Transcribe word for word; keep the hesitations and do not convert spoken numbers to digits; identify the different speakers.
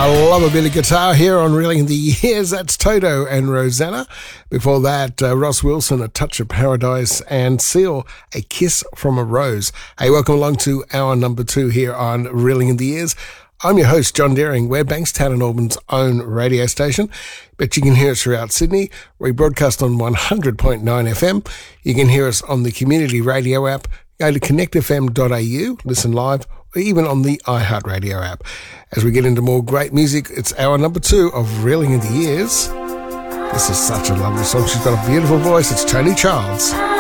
Speaker 1: I love a bit of guitar here on Reeling in the Years. That's Toto and Rosanna. Before that, uh, Ross Wilson, A Touch of Paradise, and Seal, A Kiss from a Rose. Hey, welcome along to hour number two here on Reeling in the Years. I'm your host, John Deering. We're Bankstown and Auburn's own radio station, but you can hear us throughout Sydney. We broadcast on one hundred point nine F M. You can hear us on the community radio app. Go to connect f m dot a u, listen live, or even on the iHeartRadio app. As we get into more great music, it's hour number two of Reeling in the Years. This is such a lovely song. She's got a beautiful voice. It's Tony Charles.